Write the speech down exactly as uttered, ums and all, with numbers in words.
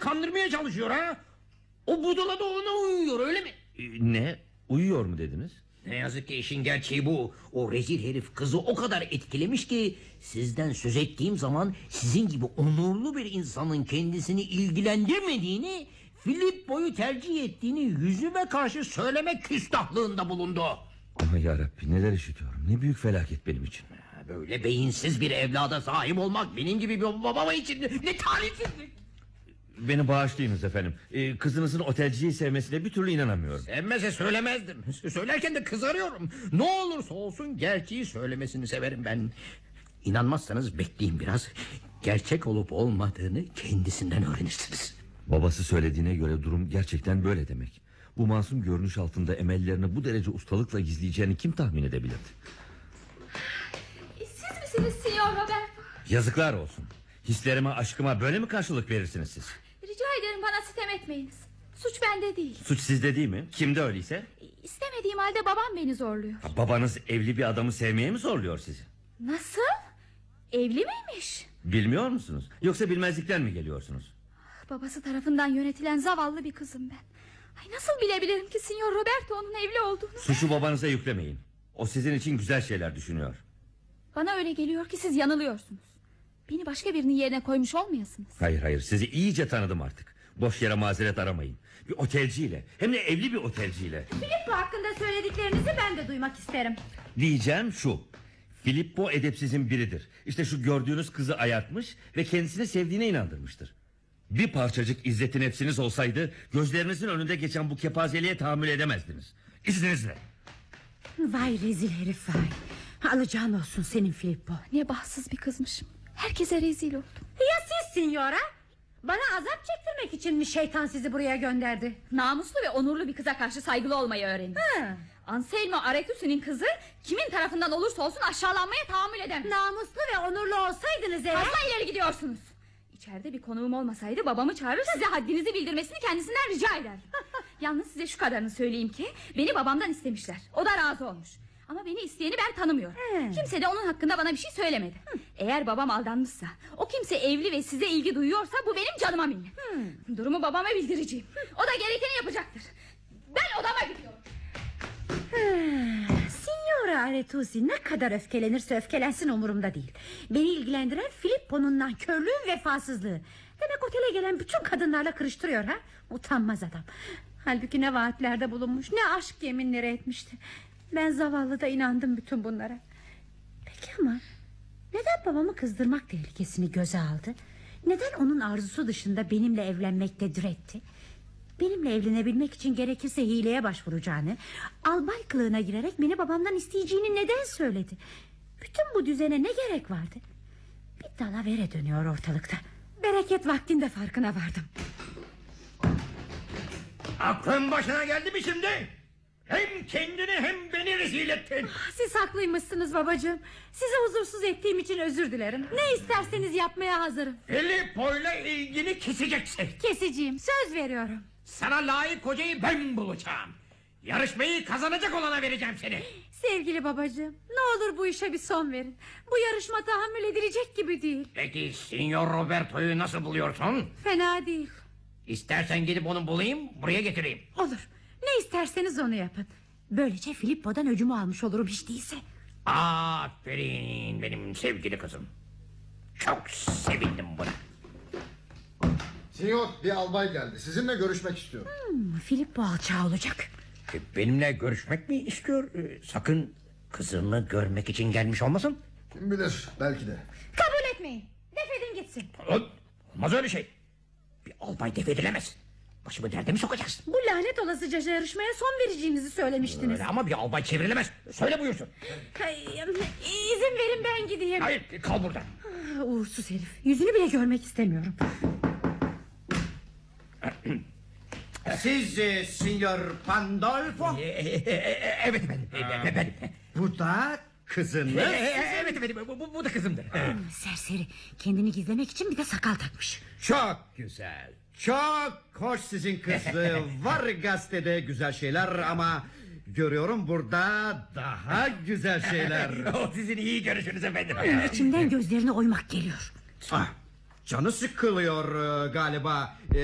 kandırmaya çalışıyor ha? O budala da ona uyuyor, öyle mi? Ee, ne? Uyuyor mu dediniz? Ne yazık ki işin gerçeği bu. O rezil herif kızı o kadar etkilemiş ki sizden söz ettiğim zaman sizin gibi onurlu bir insanın kendisini ilgilendirmediğini, Filippo'yu tercih ettiğini yüzüme karşı söylemek küstahlığında bulundu. Ama yarabbi, neler işitiyorum. Ne büyük felaket benim için. Böyle beyinsiz bir evlada sahip olmak benim gibi bir babama için ne talihsizlik. Beni bağışlayınız efendim. Ee, kızınızın otelciyi sevmesine bir türlü inanamıyorum. Sevmese söylemezdim. Söylerken de kızarıyorum. Ne olursa olsun gerçeği söylemesini severim ben. İnanmazsanız bekleyin biraz. Gerçek olup olmadığını kendisinden öğrenirsiniz. Babası söylediğine göre durum gerçekten böyle demek. Bu masum görünüş altında emellerini bu derece ustalıkla gizleyeceğini kim tahmin edebilirdi? Siz misiniz Signor Roberto? Yazıklar olsun. Hislerime, aşkıma böyle mi karşılık verirsiniz siz? Rica ederim, bana sitem etmeyiniz. Suç bende değil. Suç sizde değil mi? Kimde öyleyse? İstemediğim halde babam beni zorluyor. Babanız evli bir adamı sevmeye mi zorluyor sizi? Nasıl? Evli miymiş? Bilmiyor musunuz? Yoksa bilmezlikten mi geliyorsunuz? Babası tarafından yönetilen zavallı bir kızım ben. Ay, nasıl bilebilirim ki Signor Roberto'nun evli olduğunu? Suçu babanıza yüklemeyin. O sizin için güzel şeyler düşünüyor. Bana öyle geliyor ki siz yanılıyorsunuz. Beni başka birinin yerine koymuş olmayasınız. Hayır hayır, sizi iyice tanıdım artık. Boş yere mazeret aramayın. Bir otelciyle, hem de evli bir otelciyle. Filippo hakkında söylediklerinizi ben de duymak isterim. Diyeceğim şu: Filippo edepsizin biridir. İşte şu gördüğünüz kızı ayartmış ve kendisini sevdiğine inandırmıştır. Bir parçacık izzeti nefsiniz olsaydı gözlerinizin önünde geçen bu kepazeliğe tahammül edemezdiniz. İzninizle. Vay rezil herif vay. Alacağın olsun senin Filippo. Ne bahtsız bir kızmışım. Herkese rezil oldum. Ya siz signora? Bana azap çektirmek için mi şeytan sizi buraya gönderdi? Namuslu ve onurlu bir kıza karşı saygılı olmayı öğrenin. Ha. Anselmo Aretusi'nin kızı kimin tarafından olursa olsun aşağılanmaya tahammül edemez. Namuslu ve onurlu olsaydınız eğer... Fazla ileri gidiyorsunuz. İçeride bir konuğum olmasaydı babamı çağırır, size haddinizi bildirmesini kendisinden rica eder. Yalnız size şu kadarını söyleyeyim ki beni babamdan istemişler. O da razı olmuş. Ama beni isteyeni ben tanımıyorum. He. Kimse de onun hakkında bana bir şey söylemedi. Hı. Eğer babam aldanmışsa, o kimse evli ve size ilgi duyuyorsa bu benim canıma minnet. Hı. Durumu babama bildireceğim. Hı. O da gerekeni yapacaktır. Ben odama gidiyorum. Signora Aretusi ne kadar öfkelenirse öfkelensin umurumda değil. Beni ilgilendiren Filippo'nun nankörlüğü, vefasızlığı. Demek otele gelen bütün kadınlarla kırıştırıyor ha? Utanmaz adam. Halbuki ne vaatlerde bulunmuş, ne aşk yeminleri etmişti. Ben zavallı da inandım bütün bunlara. Peki ama neden babamı kızdırmak tehlikesini göze aldı? Neden onun arzusu dışında benimle evlenmekte diretti? Benimle evlenebilmek için gerekirse hileye başvuracağını, albay kılığına girerek beni babamdan isteyeceğini neden söyledi? Bütün bu düzene ne gerek vardı? Bir dalavere dönüyor ortalıkta. Bereket vaktinde farkına vardım. Aklın başına geldi mi şimdi? Hem kendini hem beni rezil ettin. Siz haklıymışsınız babacığım. Sizi huzursuz ettiğim için özür dilerim. Ne isterseniz yapmaya hazırım. Filippo'yla ilgini keseceksin. Keseceğim, söz veriyorum. Sana layık kocayı ben bulacağım. Yarışmayı kazanacak olana vereceğim seni. Sevgili babacığım, ne olur bu işe bir son verin. Bu yarışma tahammül edilecek gibi değil. Peki Signor Roberto'yu nasıl buluyorsun? Fena değil. İstersen gidip onu bulayım, buraya getireyim. Olur, ne isterseniz onu yapın. Böylece Filippo'dan öcümü almış olurum hiç değilse. Aferin benim sevgili kızım. Çok sevindim buna. Sinyor, bir albay geldi. Sizinle görüşmek istiyorum. Hmm, Filippo alçağı olacak. E, Benimle görüşmek mi istiyor? E, Sakın kızını görmek için gelmiş olmasın? Kim bilir, belki de. Kabul etmeyin. Defedin gitsin. Olmaz öyle şey. Bir albay defedilemez. Başımı derde mi sokacaksın? Bu lanet olasıca yarışmaya son vereceğinizi söylemiştiniz. Öyle ama bir albay çevrilemez. Söyle buyursun. Hay, izin verin ben gideyim. Hayır, kal burada. Ah, uğursuz herif. Yüzünü bile görmek istemiyorum. Siz e, Signor Pandolfo. E, e, e, e, evet efendim. E, e, benim. Bu da kızınız. E, e, evet efendim. Bu, bu, bu da kızımdır. Hmm, serseri. Kendini gizlemek için bir de sakal takmış. Çok güzel. Çok hoş sizin kız. Var gazetede güzel şeyler ama görüyorum burada daha güzel şeyler. O sizin iyi görüşünüz efendim. İçimden gözlerini oymak geliyor. Ah, canı sıkılıyor e, galiba. E,